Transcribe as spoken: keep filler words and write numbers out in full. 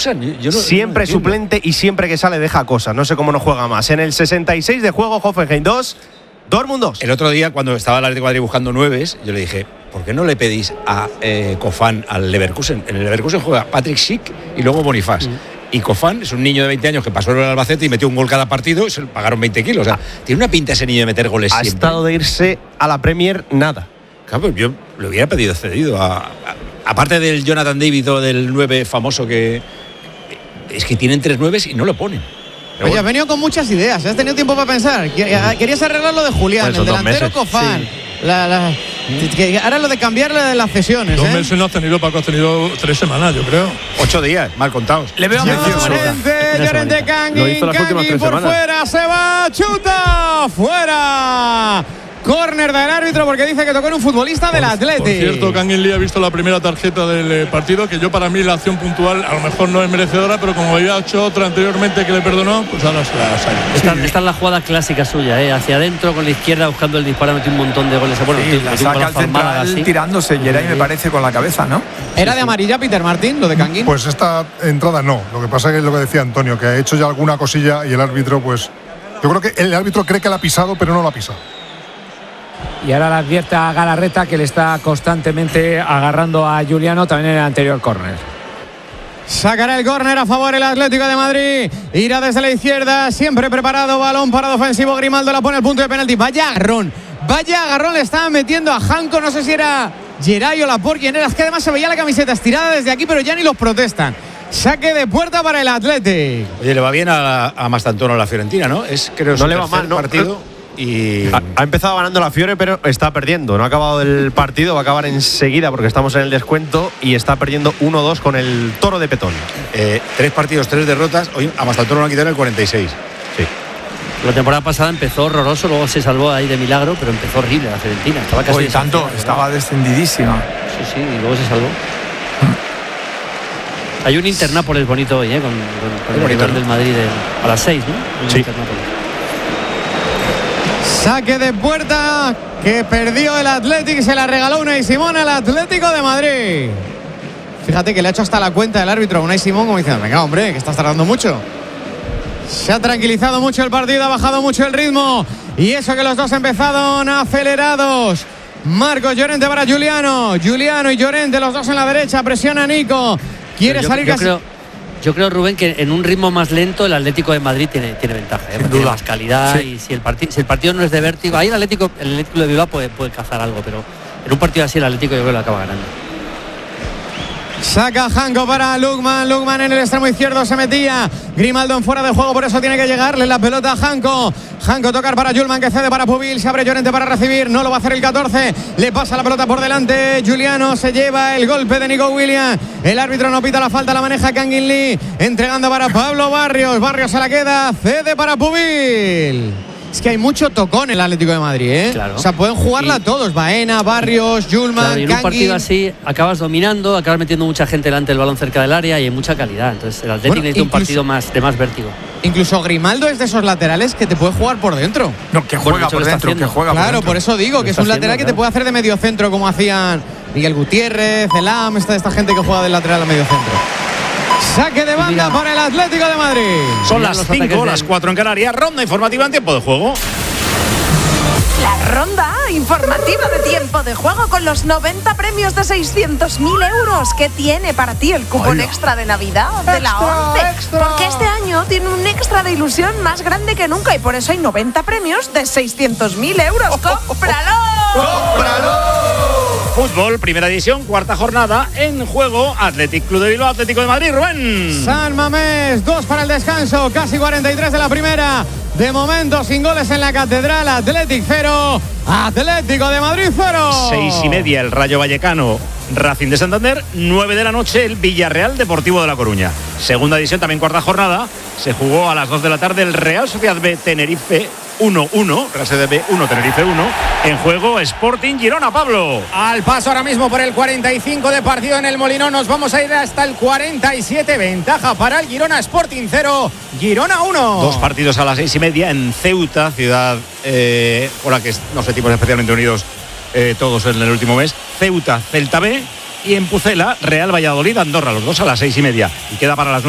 Leverkusen. Yo no, siempre yo no suplente y siempre que sale deja cosas. No sé cómo no juega más. En el sesenta y seis de juego, Hoffenheim dos, Dortmund dos. El otro día, cuando estaba el Atlético de Madrid buscando nueves, yo le dije, ¿por qué no le pedís a eh, Cofán al Leverkusen? En el Leverkusen juega Patrick Schick y luego Bonifaz. Mm. Y Cofán es un niño de veinte años que pasó el Albacete y metió un gol cada partido y se le pagaron veinte kilos. O sea, ah, tiene una pinta ese niño de meter goles ha siempre. Ha estado de irse a la Premier nada. Claro, pues yo le hubiera pedido cedido. A, a, aparte del Jonathan David o del nueve famoso que... Es que tienen tres nueves y no lo ponen. Pero Oye, bueno. Has venido con muchas ideas. Has tenido tiempo para pensar. Querías arreglar lo de Julián, pues el delantero Cofán. Sí. La, la, que ahora lo de cambiarle de las cesiones. Dos ¿eh? meses no has tenido, Paco, has tenido tres semanas, yo creo. Ocho días, mal contados. Le veo a Llorente, Llorente, Kangin, Kangin por semanas. Fuera, se va, chuta, fuera. Córner del árbitro porque dice que tocó en un futbolista del Atleti. Por cierto, Kangin Lee ha visto la primera tarjeta del partido, que yo para mí la acción puntual a lo mejor no es merecedora, pero como había hecho otra anteriormente que le perdonó, pues ahora se la sale. Esta, esta es la jugada clásica suya, ¿eh? Hacia adentro con la izquierda buscando el disparo, metió un montón de goles. Bueno, sí, la saca al central así, tirándose, Geray me parece con la cabeza, ¿no? ¿Era de amarilla, Peter Martín, lo de Kangin? Pues esta entrada no. Lo que pasa es que es lo que decía Antonio, que ha hecho ya alguna cosilla y el árbitro, pues yo creo que el árbitro cree que la ha pisado, pero no la ha pisado. Y ahora le advierte a Galarreta que le está constantemente agarrando a Juliano también en el anterior córner. Sacará el córner a favor el Atlético de Madrid. Irá desde la izquierda, siempre preparado, balón parado ofensivo. Grimaldo la pone al punto de penalti. Vaya agarrón, vaya agarrón le estaba metiendo a Janko. No sé si era Geray o Laporte quien era. Es que además se veía la camiseta estirada desde aquí, pero ya ni los protestan. Saque de puerta para el Atlético. Oye, le va bien a, a Mastantuono a la Fiorentina, ¿no? Es creo no le va mal, ¿no? partido. Y ha, ha empezado ganando la Fiore, pero está perdiendo. No ha acabado el partido, va a acabar enseguida porque estamos en el descuento y está perdiendo uno dos con el Toro de Petón. Eh, tres partidos, tres derrotas. Hoy a Mastantuono lo han quitado en el cuarenta y seis. Sí. La temporada pasada empezó horroroso, luego se salvó ahí de milagro, pero empezó horrible la Fiorentina. Estaba casi Oye, tanto, estaba descendidísima. Sí, sí, y luego se salvó. Hay un Internápolis bonito hoy, ¿eh? Con, con, con el rival del Madrid de, a las seis, ¿no? Un sí. Saque de puerta que perdió el Athletic, se la regaló Unai Simón al Atlético de Madrid. Fíjate que le ha hecho hasta la cuenta el árbitro a Unai Simón como diciendo, venga hombre, que estás tardando mucho. Se ha tranquilizado mucho el partido, ha bajado mucho el ritmo y eso que los dos empezaron acelerados. Marcos Llorente para Juliano, Juliano y Llorente los dos en la derecha, presiona a Nico, quiere yo, salir yo casi... Creo... Yo creo, Rubén, que en un ritmo más lento el Atlético de Madrid tiene, tiene ventaja, ¿eh? Tiene más calidad, sí. Y si el, partido, si el partido no es de vértigo, ahí el Atlético, el Atlético de Bilbao puede, puede cazar algo, pero en un partido así el Atlético yo creo que lo acaba ganando. Saca Janko para Lukman, Lukman en el extremo izquierdo se metía, Grimaldo en fuera de juego, por eso tiene que llegarle la pelota a Janko. Janko tocar para Julman que cede para Pubil, se abre Llorente para recibir, no lo va a hacer el catorce, le pasa la pelota por delante, Juliano se lleva el golpe de Nico Williams, el árbitro no pita la falta, la maneja Kangin Lee, entregando para Pablo Barrios, Barrios se la queda, cede para Pubil. Es que hay mucho tocón en el Atlético de Madrid, ¿eh? Claro. O sea, pueden jugarla y... todos. Baena, Barrios, Julman, claro, y en Kangin. un partido así acabas dominando, acabas metiendo mucha gente delante del balón cerca del área y hay mucha calidad. Entonces el Atlético bueno, necesita incluso, un partido más de más vértigo. Incluso Grimaldo es de esos laterales que te puede jugar por dentro. No, que juega bueno, por dentro, que juega Claro, por dentro. por eso digo que es un lateral haciendo, que claro. te puede hacer de medio centro como hacían Miguel Gutiérrez, Elam, esta, esta gente que juega del lateral a medio centro. Saque de banda para el Atlético de Madrid. Son las cinco, las cuatro en Canarias. Ronda informativa en tiempo de juego. La ronda informativa de tiempo de juego con los noventa premios de seiscientos mil euros que tiene para ti el cupón Hola. extra de Navidad de la ONCE. Extra. Porque este año tiene un extra de ilusión más grande que nunca y por eso hay noventa premios de seiscientos mil euros. ¡Cómpralo! ¡Cómpralo! Fútbol, primera división, cuarta jornada en juego. Athletic Club de Bilbao, Atlético de Madrid, Rubén. San Mamés, dos para el descanso, casi cuarenta y tres de la primera. De momento sin goles en la Catedral, Athletic cero, Atlético de Madrid cero. Seis y media el Rayo Vallecano, Racing de Santander, nueve de la noche el Villarreal Deportivo de La Coruña. Segunda división, también cuarta jornada, se jugó a las dos de la tarde el Real Sociedad B Tenerife uno uno, Real Sociedad B uno, Tenerife uno, en juego Sporting Girona, Pablo. Al paso ahora mismo por el cuarenta y cinco de partido en el Molinón, nos vamos a ir hasta el cuarenta y siete, ventaja para el Girona, Sporting cero, Girona uno. Dos partidos a las seis y media en Ceuta, ciudad eh, por la que nos sentimos especialmente unidos eh, todos en el último mes. Ceuta, Celta B, y en Pucela, Real Valladolid, Andorra, los dos a las seis y media. Y queda para las nueve